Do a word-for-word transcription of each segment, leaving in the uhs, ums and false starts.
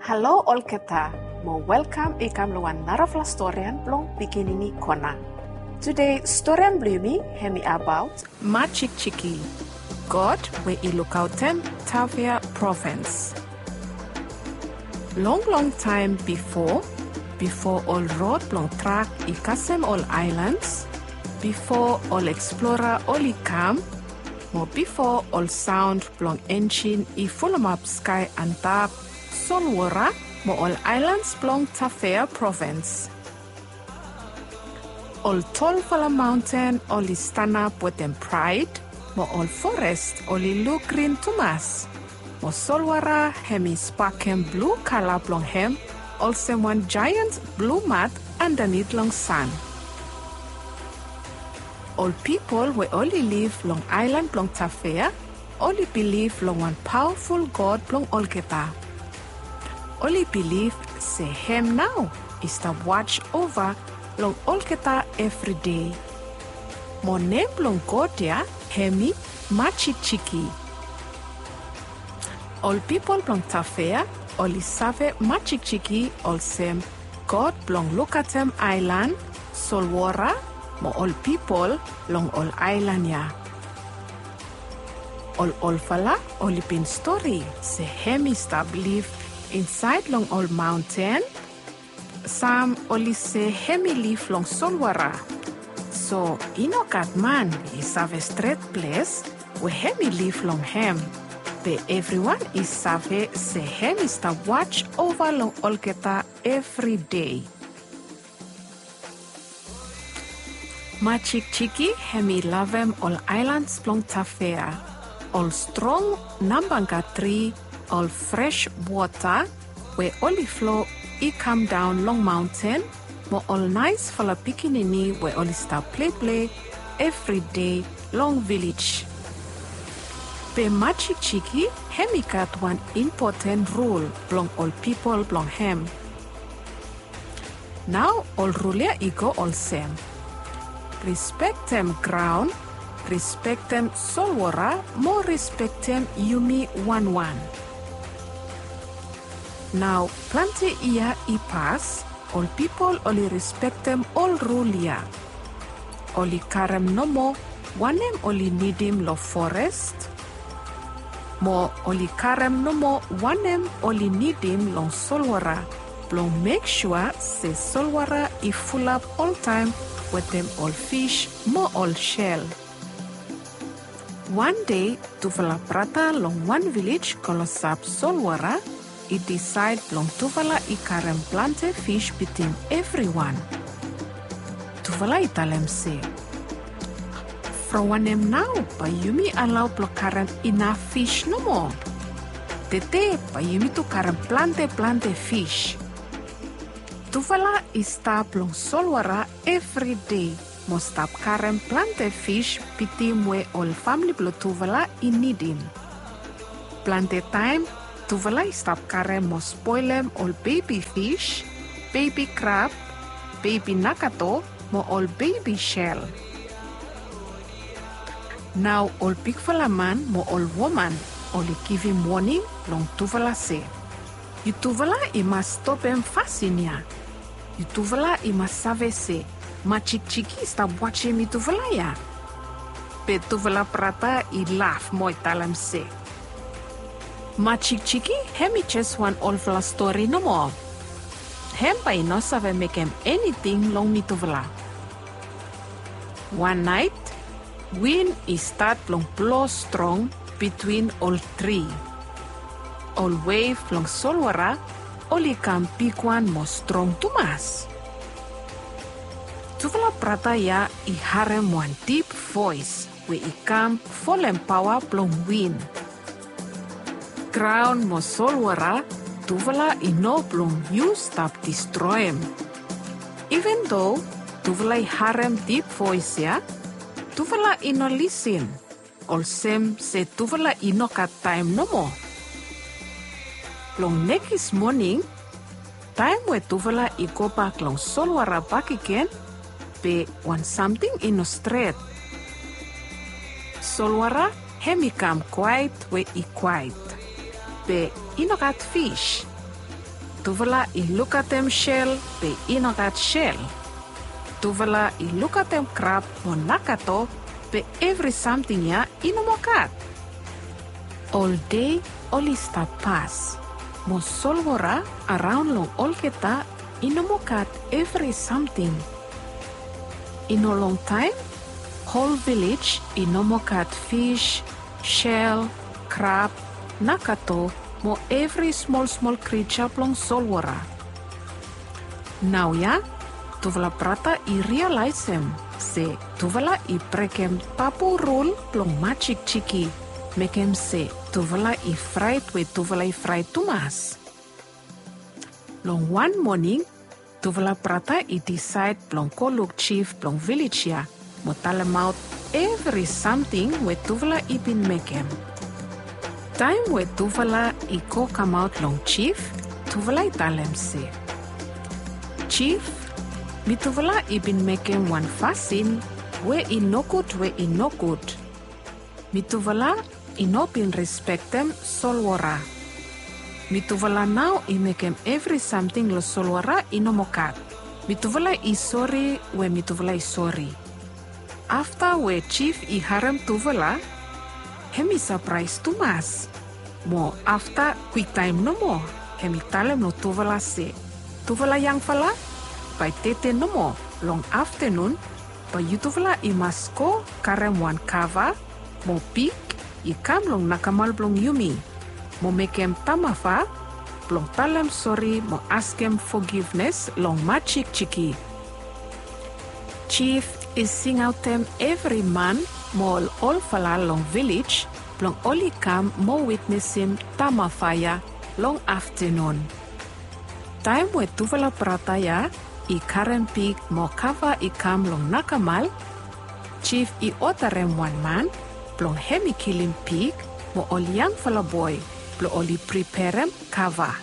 Halo Olketa, mo welcome ikam luan narafla storian blong bikinini kona. Today storian blumi hemi about Machik Chiki, God we ilukautem Tavia province. Long long time before, before all road long track ikasem all islands, before all explorer all ikam, more before all sound blong engine i full map sky and tap Solwara mo all islands belong Tavia province. All tall fala mountain all stand up with them pride, mo all forest all look green to mass. Mo Solwara hemi sparkem blue color belong hem, also one giant blue mat underneath long sun. All people we only live long island belong Tavia, only believe long one powerful God belong Olketa. Only believe say him now is to watch over long Olketa every day. Mo name long Godia hemi Machik Chiki. All people belong Tavia, all save Machik Chiki, all same God belong look at them island, Solwara, mo all people long all island ya. All all fala all pin story say him is to believe inside long old mountain, some only say hemi live long Solwara. So inokat man is have a straight place where hemi live long hem. But everyone is save say hem is to watch over long Olketa every day. Machik Chiki hemi lavem all islands belong Tavia. All strong Nambanga tree, all fresh water, where only flow, it come down long mountain, more all nice for la pikinini, where only start play play, every day, long village. Pe Machik Chiki, hemi got one important rule, belong all people belong hem. Now all ruler ego all same. Respect them ground, respect them Solwara, more respect them Yumi one one. Now, plenty year I pass, all people only respect them all rule ya. Only karem no more, one them only need him lo forest. More only karem no more, one them only need him long Solwara. Long make sure say Solwara I full up all time with them all fish, more all shell. One day, Tuvala Prata long one village kolosap Solwara, it decide long Tuvala ikarem plante fish between everyone. Tuvala italem say, from one em now, pa yumi allow blokarem enough fish no more. Tete pa yumi to karem plante plante fish. Tuvala is stop long Solwara every day. Must stop karem plante fish pitim we all family blo Tuvala in needing. Plante time, Tuvala stop karem must spoil them all baby fish, baby crab, baby nakato, mo all baby shell. Now all big fella man, mo all woman, only give him warning long Tuvala say. You Tuvala I must stop him fascinia. You Tuvala I must save say. Machik Chiki stop watching me Tuvala ya. Pe Tuvala Prata I laugh moi talam say. Machik Chiki hemi just one all fla story no more. Hem pa I no save make him anything long me Tuvala. One night, wind is start long blow strong between all three. All wave long Solwara, only come pick one more strong to mass. Tuvala Prata ya I harem one deep voice where I come full and power blong wind. Ground mo Solwara, Tuvala I no blong you stop destroy him. Even though Tuvala I harem deep voice ya, Tuvala I no listen. All same say Tuvala I no got time no more. Long next morning, time where Tuvala I go back long Solwara back again, be want something in a straight. Solwara hemi come quiet where I quiet. Be inogat fish. tuvala I look at them shell pe inogat shell. Tuvala I look at them crab mo nakato pe every something ya inomokat. All day oli sta pass. Mo solwara around long olketa inomokat every something. In a long time, whole village inomokat fish, shell, crab, nakato, mo every small small creature plong solwara. Now ya, tuvala prata I realize him, se tuvala I prekem papu rule plong machik chiki, make him say tuvala I fried we tuvala I fried tumas. Long one morning, tuvala prata I decide plong koluk chief plong village ya, mo tell him out every something we tuvala I been make him. Time we tuvala I go come out long chief, tuvala I tell him say, Chief, mi tuvala I been making one fasin, we I no good, we I no good. Mi tuvala I no been respect them solwara. Mi tuvala now I make him every something lo solwara I no mokat. Mi tuvala I sorry, we mi tuvala I sorry. After we chief I harem tuvala, hemi surprise tumas. Mo after quick time no more, hemi talem no tuvala se. Tuvala yang fala, by tete no more, long afternoon, by you tuvala I must go karem one kava, mo pik, I kam long nakamal blong yumi. Mo make him tamafa, blong talem sorry, mo ask him forgiveness long machik chiki. Chief is sing out them every man, mo all fala long village, long only come mo witness him tamafaya long afternoon. Time we tuvala prata ya, I karen pig mo kava I kam long nakamal, chief I otarem one man, plong hemi killing pig, mo all young fella boy, plong oli preparem kava.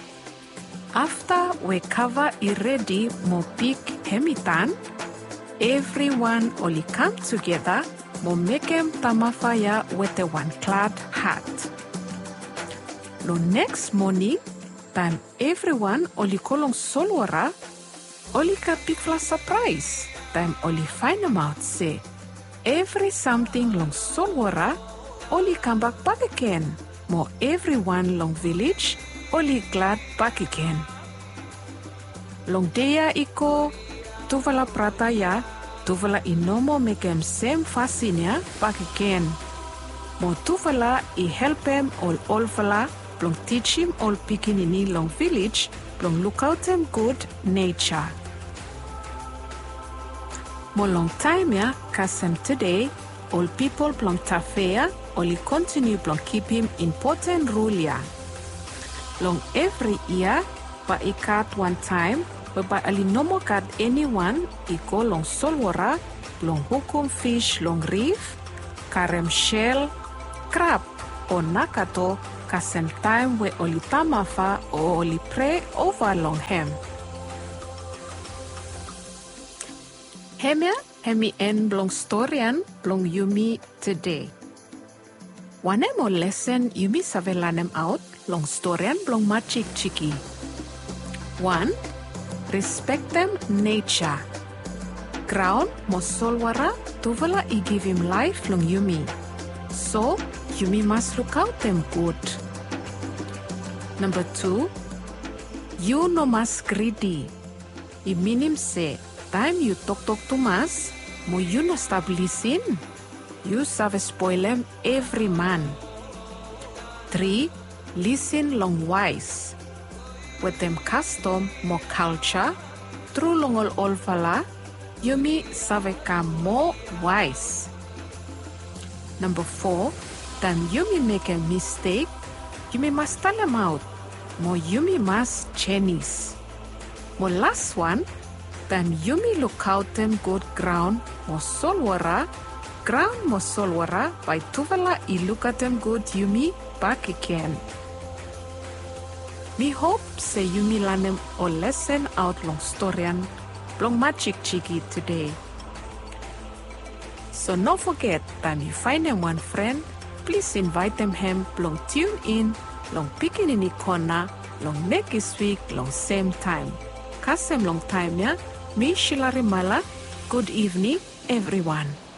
After we kava I ready mo pig hemi tan, everyone only come together, mo make em tamafaya with a one clad hat. No next morning, time everyone only kolong solwara, only ka big fla surprise. Time only find them out say, every something long solwara, only come back back again. Mo everyone long village, only glad back again. Long day iko, tuvala prata ya, tuvala inomo make em same fasinia back again. Mo tuvala I help em all all fala, plong teach him all pikinini long village, plong look out them good nature. Mo long time ya, kasem today, all people plong tafea, only continue plong keep him important rule ya. Long every year, pa I cut one time, whereby ali no more cut anyone, I go long solwara, long hukum fish, long reef, karem shell, crab, or nakato, kasem time we oli tamafa or oli pray over long hem. Hemia, hemi en blong storian, blong yumi today. One more lesson yumi savelanem out, long storian blong machik chiki. One, respect them nature. Ground mo solwara, tuvala I give him life long yumi. So, yumi must look out them good. Number two, you no mas greedy. I minim say, time you talk talk too much, mo you no stabilisin. You save spoil them every man. Three, listen long wise. With them custom mo culture, through long all all fala, yumi save come more wise. Number four, then yumi make a mistake, yumi must tell them out. Mo yumi must Chinese. Mo last one, then yumi look out them good ground, mo solwara, ground mo solwara, by tuvala I look at them good yumi back again. Me hope say yumi lanem or lesson out long storian, long magic chiki today. So don't forget, time you find them one friend, please invite them him long tune in, long pikinini corner, long next week long same time. Kasem long time ya. Mi Shilari Mala. Good evening, everyone.